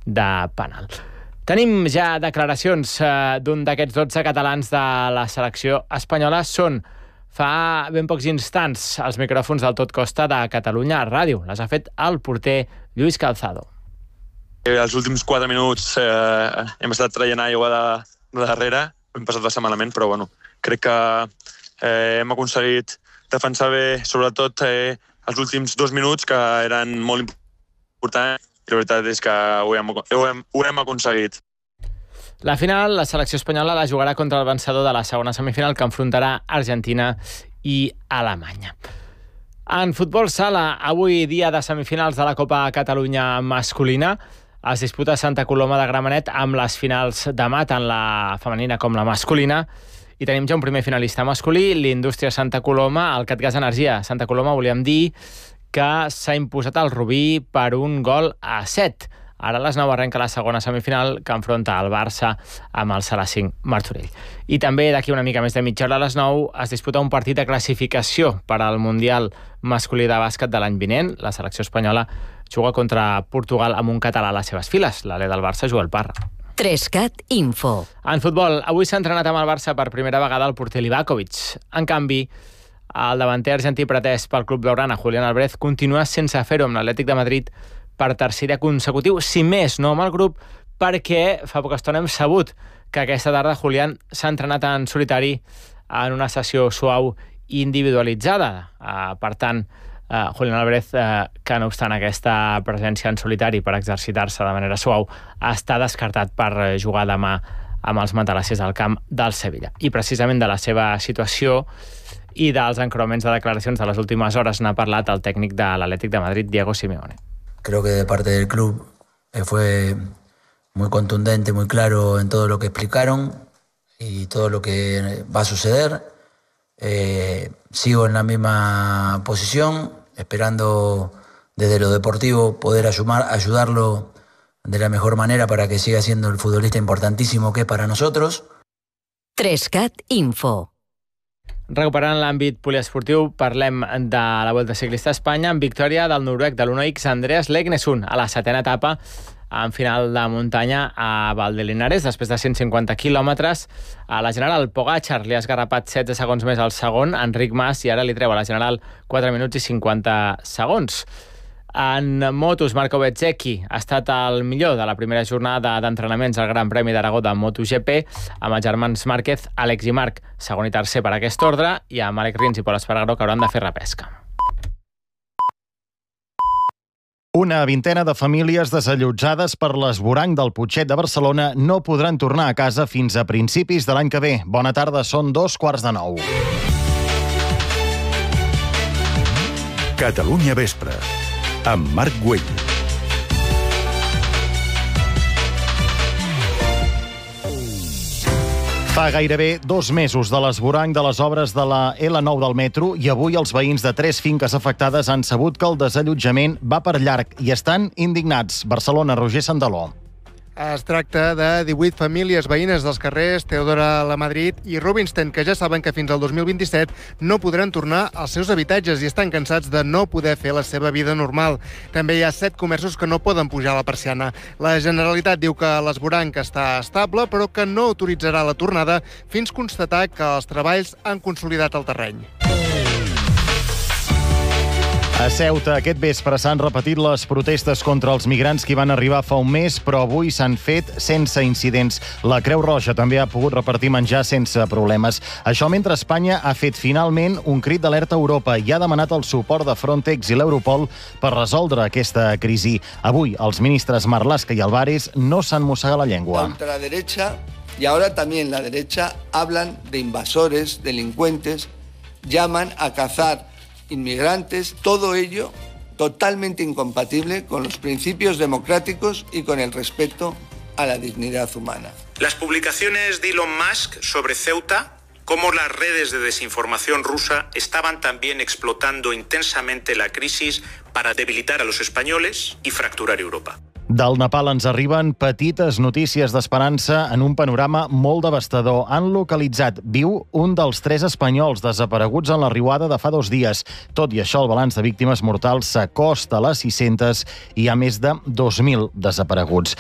de penal. Tenim ja declaracions d'un d'aquests 12 catalans de la selecció espanyola. Són fa ben pocs instants als micròfons del Tot Costa de Catalunya Ràdio. Les ha fet el porter Lluís Calzado. Els últims 4 minuts hem estat traient aigua de darrere. Hem passat bastant malament, però bueno, crec que hem aconseguit defensar bé, sobretot els últims 2 minuts, que eren molt importants. I la veritat és que ho hem aconseguit. La final, la selecció espanyola la jugarà contra el vencedor de la segona semifinal, que enfrontarà Argentina i Alemanya. En futbol sala, avui dia de semifinals de la Copa Catalunya masculina, es disputa Santa Coloma de Gramenet amb les finals demà, tant la femenina com la masculina. I tenim ja un primer finalista masculí, l'Indústria Santa Coloma, el Catgas Energia Santa Coloma, volíem dir que s'ha imposat el Rubí per 1-7. Ara a les 9 arrenca la segona semifinal, que enfronta el Barça amb el Salàsing Martorell. I també d'aquí una mica més de mitja hora a les 9 es disputa un partit de classificació per al Mundial masculí de bàsquet de l'any vinent. La selecció espanyola juga contra Portugal amb un català a les seves files, l'alè del Barça, Joel Parra. 3CAT Info. En futbol, avui s'ha entrenat amb el Barça per primera vegada el porter Livakovic. En canvi, el davanter argentí pretès pel club blaugrana, Julián Álvarez, continua sense fer-ho amb l'Atlètic de Madrid per tercer dia consecutiu, si més no amb el grup, perquè fa poca estona hem sabut que aquesta tarda Julián s'ha entrenat en solitari en una sessió suau individualitzada. Per tant, Julián Álvarez, que no obstant aquesta presència en solitari per exercitar-se de manera suau, està descartat per jugar demà amb els matalassers al camp del Sevilla. I precisament de la seva situació i dels encreuaments de declaracions de les últimes hores n'ha parlat el tècnic de l'Atlètic de Madrid, Diego Simeone. Creo que de parte del club fue muy contundente, muy claro en todo lo que explicaron y todo lo que va a suceder. Sigo en la misma posición, esperando desde lo deportivo poder ayudarlo de la mejor manera para que siga siendo el futbolista importantísimo que es para nosotros. 3CAT Info. Recuperant l'àmbit poliesportiu, parlem de la Volta Ciclista a Espanya amb victòria del noruec de l'Uno-X Andreas Leknesund a la 7ª etapa en final de muntanya a Valdelinares, després de 150 quilòmetres. A la general Pogačar li ha esgarrapat 16 segons més al segon, Enric Mas, i ara li treu a la general 4 minuts i 50 segons. En motos, Marco Bezzecchi ha estat el millor de la primera jornada d'entrenaments al Gran Premi d'Aragó de MotoGP, amb els germans Márquez, Àlex i Marc, segon i tercer per aquest ordre, i amb Àlex Rins i Pol Espargaró, que hauran de fer repesca. Una vintena de famílies desallotjades per l'esvoranc del Putxet de Barcelona no podran tornar a casa fins a principis de l'any que ve. Bona tarda, són 8:45. Catalunya Vespre, amb Marc Güell. Fa gairebé 2 mesos de l'esvoranc de les obres de la L9 del metro i avui els veïns de 3 finques afectades han sabut que el desallotjament va per llarg i estan indignats. Barcelona, Roger Sandaló. Es tracta de 18 famílies veïnes dels carrers Teodora Lamadrid i Rubinstein, que ja saben que fins al 2027 no podran tornar als seus habitatges i estan cansats de no poder fer la seva vida normal. També hi ha 7 comerços que no poden pujar la persiana. La Generalitat diu que l'esvoranc està estable, però que no autoritzarà la tornada fins constatar que els treballs han consolidat el terreny. A Ceuta, aquest vespre s'han repetit les protestes contra els migrants que van arribar fa un mes, però avui s'han fet sense incidents. La Creu Roja també ha pogut repartir menjar sense problemes. Això mentre Espanya ha fet finalment un crit d'alerta a Europa i ha demanat el suport de Frontex i l'Europol per resoldre aquesta crisi. Avui, els ministres Marlaska i Álvarez no s'han mossegat la llengua. Contra la derecha, y ahora también la derecha, hablan de invasores, delincuentes, llaman a cazar inmigrantes, todo ello totalmente incompatible con los principios democráticos y con el respeto a la dignidad humana. Las publicaciones de Elon Musk sobre Ceuta, cómo las redes de desinformación rusa estaban también explotando intensamente la crisis para debilitar a los españoles y fracturar Europa. Del Nepal ens arriben petites notícies d'esperança en un panorama molt devastador. Han localitzat viu un dels 3 espanyols desapareguts en la riuada de fa 2 dies. Tot i això, el balanç de víctimes mortals s'acosta a les 600 i hi ha més de 2.000 desapareguts.